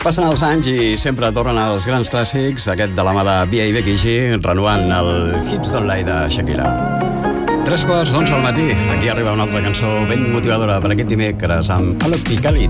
Passen els anys i sempre tornen els grans clàssics, aquest de la mà de Bia i Becky G, renovant el Hips Don't Lie de Shakira. 3:45 al matí, aquí arriba una altra cançó ben motivadora per aquest dimecres amb Alok i Cali.